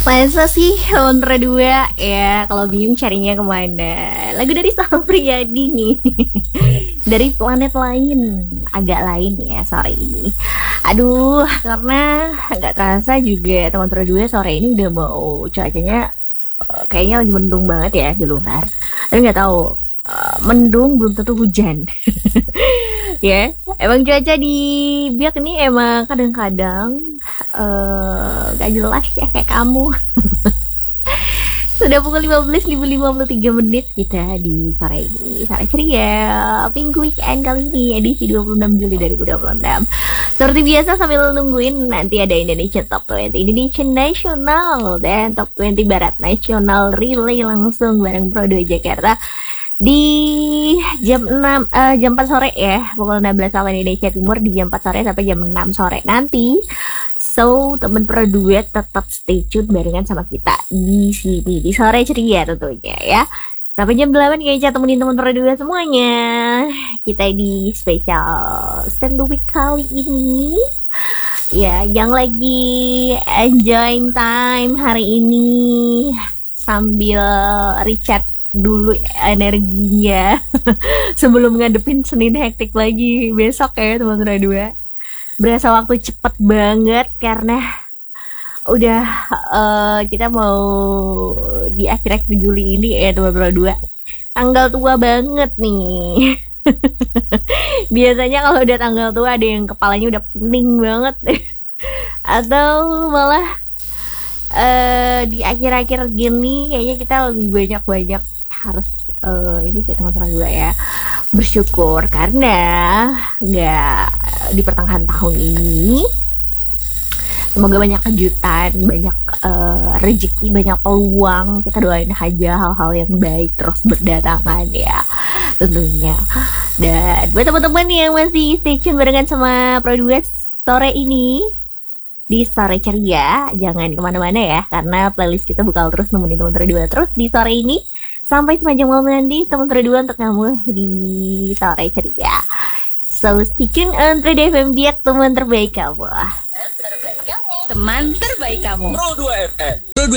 Masa sih Lontra 2 ya, kalau bingung carinya kemana? Lagu dari Sal Priadi nih. Dari planet lain, agak lain ya sore ini. Aduh, karena nggak terasa juga Lontra 2 sore ini udah mau cuacanya kayaknya lagi mendung banget ya di luar. Tapi nggak tahu, mendung belum tentu hujan. Ya, emang cuaca di Biak ini emang kadang-kadang gak jelas ya kayak kamu. Sudah pukul 15.53 kita di sore ini, sore ceria Minggu weekend kali ini, edisi 26 Juli 2026. Seperti biasa sambil nungguin nanti ada Indonesia Top 20 Indonesia Nasional dan Top 20 Barat Nasional relay langsung bareng Pro 2 Jakarta di jam 4 sore ya, pukul 16 waktu Indonesia Timur, di jam 4 sore sampai jam 6 sore nanti. So, temen Pro Duet tetap stay tune barengan sama kita di sini di sore ceria tentunya ya. Sampai jam 8 kayaknya temenin temen Pro Duet semuanya. Kita di spesial Stand the Week kali ini. Ya, yang lagi enjoying time hari ini sambil recharge dulu energinya sebelum ngadepin Senin hektik lagi besok ya teman-teman. Dua berasa waktu cepet banget karena udah kita mau di akhir-akhir Juli ini ya teman-teman. Dua tanggal tua banget nih. Biasanya kalau udah tanggal tua ada yang kepalanya udah pening banget atau malah di akhir-akhir gini kayaknya kita lebih banyak harus ini sih teman-teman gue ya, bersyukur karena nggak di pertengahan tahun ini. Semoga banyak kejutan, banyak rezeki, banyak peluang. Kita doain aja hal-hal yang baik terus berdatangan ya tentunya. Dan buat teman-teman yang masih stay tune barengan sama Pro Duet sore ini di sore ceria, jangan kemana-mana ya, karena playlist kita bakal terus nemenin teman-teman dua terus di sore ini sampai sepanjang malam nanti teman-teman dua untuk kamu di sore ceria. So stay tune on Pro FM Biak, teman terbaik kamu. Teman terbaik kamu. Pro 2 FM.